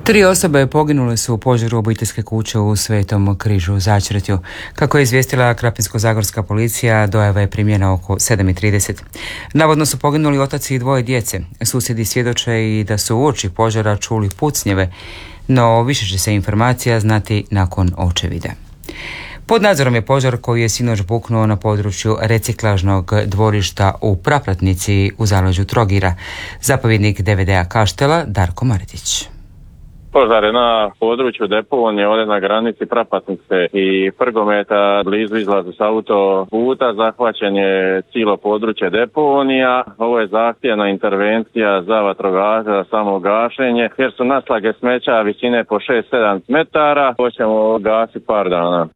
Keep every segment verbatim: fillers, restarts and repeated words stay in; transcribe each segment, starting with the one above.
Tri osobe poginule su u požaru obiteljske kuće u Svetom Križu u Začretju. Kako je izvijestila Krapinsko-zagorska policija, dojava je primljena oko sedam i trideset. Navodno su poginuli otac i dvoje djece. Susjedi svjedoče i da su uoči požara čuli pucnjeve, no više će se informacija znati nakon očevida. Pod nadzorom je požar koji je sinoć buknuo na području reciklažnog dvorišta u Prapratnici u zaleđu Trogira. Zapovjednik D V D-a Kaštela Darko Maretić. Požar je na području deponije, ovdje na granici Prapratnice i Prgometa, blizu izlazu s autoputa. Zahvaćen je cijelo područje deponija. Ovo je zahtjevna intervencija za vatrogasce, za samo gašenje, jer su naslage smeća visine po šest sedam metara. Hoćemo gasiti par dana.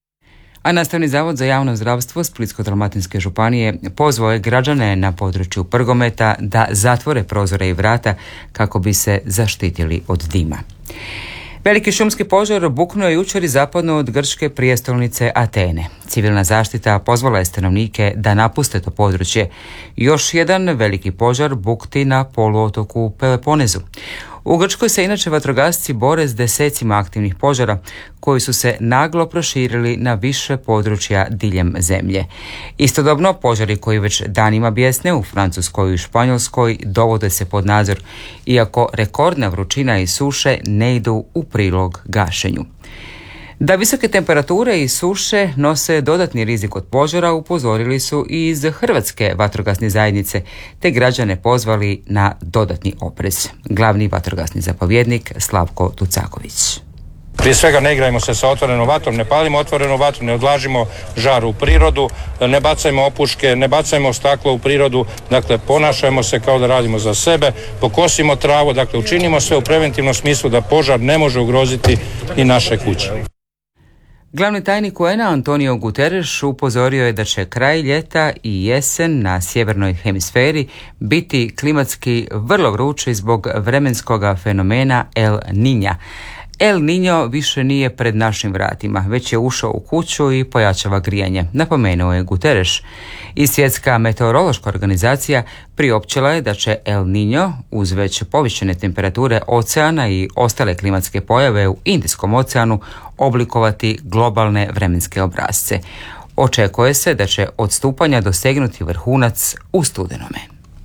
A Nastavni zavod za javno zdravstvo Splitsko-dalmatinske županije pozvao je građane na području Prgometa da zatvore prozore i vrata kako bi se zaštitili od dima. Veliki šumski požar buknuo je jučer i zapadno od grčke prijestolnice Atene. Civilna zaštita pozvala je stanovnike da napuste to područje. Još jedan veliki požar bukti na poluotoku Peloponezu. U Grčkoj se inače vatrogasci bore s desecima aktivnih požara koji su se naglo proširili na više područja diljem zemlje. Istodobno požari koji već danima bijesne u Francuskoj i Španjolskoj dovode se pod nadzor, iako rekordna vrućina i suše ne idu u prilog gašenju. Da visoke temperature i suše nose dodatni rizik od požara upozorili su i iz Hrvatske vatrogasne zajednice, te građane pozvali na dodatni oprez. Glavni vatrogasni zapovjednik Slavko Tucaković. Prije svega ne igrajmo se sa otvorenom vatrom, ne palimo otvorenu vatru, ne odlažimo žar u prirodu, ne bacajmo opuške, ne bacajmo staklo u prirodu, dakle ponašajmo se kao da radimo za sebe, pokosimo travu, dakle učinimo sve u preventivnom smislu da požar ne može ugroziti i naše kuće. Glavni tajnik U N A Antonio Guterres upozorio je da će kraj ljeta i jesen na sjevernoj hemisferi biti klimatski vrlo vrući zbog vremenskog fenomena El Niña. El Niño više nije pred našim vratima, već je ušao u kuću i pojačava grijanje, napomenuo je Guterres. I Svjetska meteorološka organizacija priopćila je da će El Niño uz već povišene temperature oceana i ostale klimatske pojave u Indijskom oceanu oblikovati globalne vremenske obrasce. Očekuje se da će odstupanja dosegnuti vrhunac u studenome.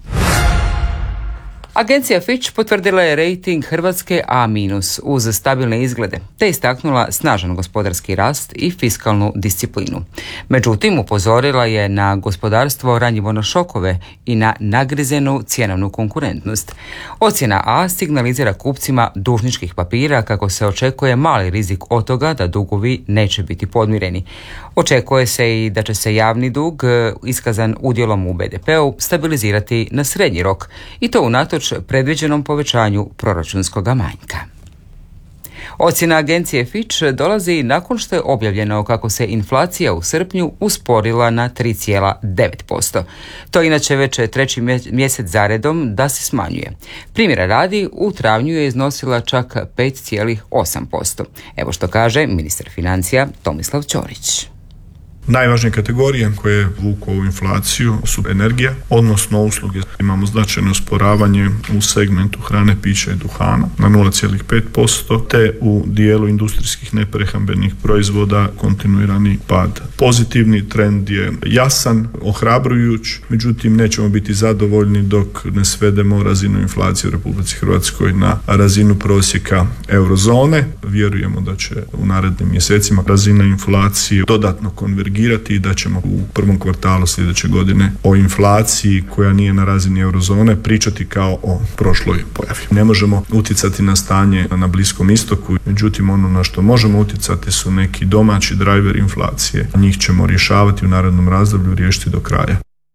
Agencija Fitch potvrdila je rejting Hrvatske A- uz stabilne izglede, te istaknula snažan gospodarski rast i fiskalnu disciplinu. Međutim, upozorila je na gospodarstvo ranjivo na šokove i na nagrizenu cjenovnu konkurentnost. Ocjena A signalizira kupcima dužničkih papira kako se očekuje mali rizik od toga da dugovi neće biti podmireni. Očekuje se i da će se javni dug iskazan udjelom u B D P-u stabilizirati na srednji rok i to unatoč predviđenom povećanju proračunskog manjka. Ocjena agencije Fitch dolazi nakon što je objavljeno kako se inflacija u srpnju usporila na tri zarez devet posto. To je inače već treći mjesec zaredom da se smanjuje. Primjera radi, u travnju je iznosila čak pet zarez osam posto. Evo što kaže ministar financija Tomislav Ćorić. Najvažnije kategorije koje vuku ovu inflaciju su energija, odnosno usluge. Imamo značajno usporavanje u segmentu hrane, pića i duhana na nula zarez pet posto, te u dijelu industrijskih neprehrambenih proizvoda kontinuirani pad. Pozitivni trend je jasan, ohrabrujuć, međutim nećemo biti zadovoljni dok ne svedemo razinu inflacije u Republici Hrvatskoj na razinu prosjeka eurozone. Vjerujemo da će u narednim mjesecima razina inflacije dodatno konvergirati i da ćemo u prvom kvartalu sljedeće godine o inflaciji koja nije na razini eurozone pričati kao o prošloj pojavi. Ne možemo utjecati na stanje na Bliskom istoku, međutim ono na što možemo utjecati su neki domaći drajveri inflacije. Njih ćemo rješavati u narednom razdoblju, riješiti do kraja.